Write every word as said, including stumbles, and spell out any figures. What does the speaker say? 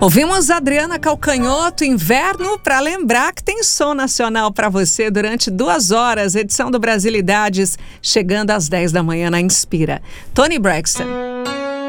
Ouvimos Adriana Calcanhoto, Inverno, para lembrar que tem som nacional para você durante duas horas, edição do Brasilidades, chegando às dez da manhã na Inspira. Toni Braxton.